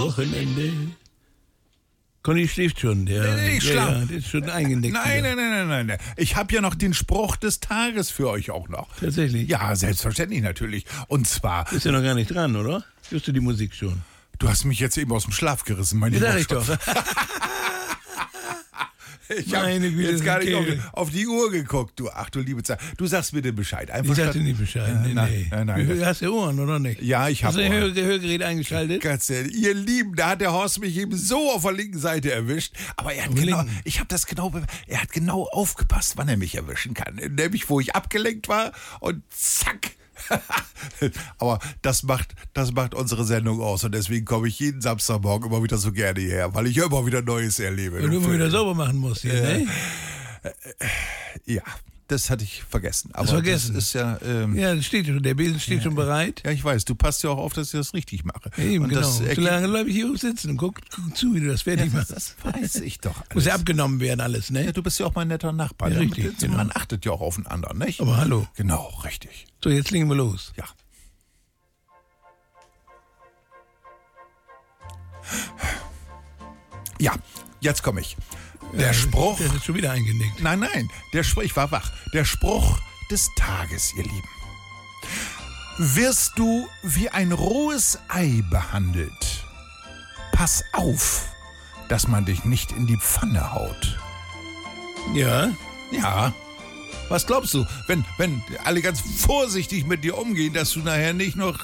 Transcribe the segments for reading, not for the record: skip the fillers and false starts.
Wochenende. Conny schläft schon. Nee, ich schlaf. Ja, der ist schon eingenickt. Nein. Ich habe ja noch den Spruch des Tages für euch auch noch. Tatsächlich? Ja, selbstverständlich natürlich. Und zwar, Ist ja noch gar nicht dran, oder? Hörst du die Musik schon? du hast mich jetzt eben aus dem Schlaf gerissen, mein lieber Sag ich doch. Ich habe Meine Güte, jetzt gar nicht okay. auf die Uhr geguckt, du. Ach du liebe Zeit. Du sagst bitte Bescheid. Einfach Ich sagte nicht Bescheid. Nee. Nein. Du hast ja Ohren, oder nicht? Ja, ich Hast habe du ein Hörgerät eingeschaltet? Ganz ehrlich, ihr Lieben, da hat der Horst mich eben so auf der linken Seite erwischt. Aber er hat er hat genau aufgepasst, wann er mich erwischen kann. Nämlich, wo ich abgelenkt war und zack. Aber das macht unsere Sendung aus und deswegen komme ich jeden Samstagmorgen immer wieder so gerne hierher, weil ich immer wieder Neues erlebe. Wenn du immer wieder sauber machen musst hier, ne? Ja, das hatte ich vergessen. Aber Hast vergessen? Das ist ja... Ja, das steht schon, der Besen steht schon bereit. Ja, ich weiß, du passt ja auch auf, dass ich das richtig mache. Eben, und genau. das So lange bleibe ich hier oben sitzen und guck zu, wie du das fertig machst. Das weiß ich doch alles. Muss ja abgenommen werden alles, ne? Ja, du bist ja auch mein netter Nachbar. Ja, Ja, richtig, genau. Man achtet ja auch auf den anderen, nicht? Aber hallo. Genau, richtig. So, jetzt legen wir los. Ja. Ja, jetzt komme ich. Der Spruch... Der ist schon wieder eingenickt. Nein, der Spruch, ich war wach. Der Spruch des Tages, ihr Lieben. Wirst du wie ein rohes Ei behandelt? Pass auf, dass man dich nicht in die Pfanne haut. Ja? Ja. Was glaubst du, wenn alle ganz vorsichtig mit dir umgehen, dass du nachher nicht noch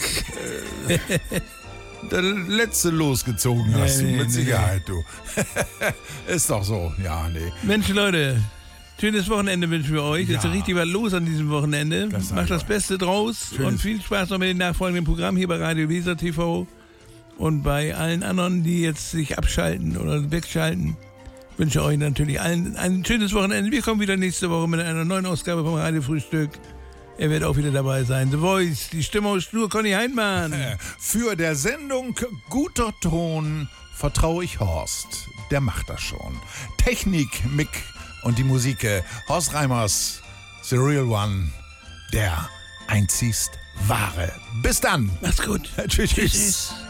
das letzte losgezogen hast? Nee, mit Sicherheit, du. Ist doch so. Ja, nee. Mensch, Leute, schönes Wochenende wünschen wir euch. Ja. Jetzt ist richtig was los an diesem Wochenende. Das sag Macht ich das euch. Beste draus und viel Spaß noch mit dem nachfolgenden Programm hier bei Radio Weser TV und bei allen anderen, die jetzt sich abschalten oder wegschalten. Ich wünsche euch natürlich allen ein schönes Wochenende. Wir kommen wieder nächste Woche mit einer neuen Ausgabe vom Radiofrühstück. Er wird auch wieder dabei sein. The Voice, die Stimme aus Schnur, Conny Heinmann. Für der Sendung Guter Ton vertraue ich Horst. Der macht das schon. Technik, Mick und die Musik Horst Reimers, The Real One, der einzigst wahre. Bis dann. Macht's gut. Tschüss. Tschüss.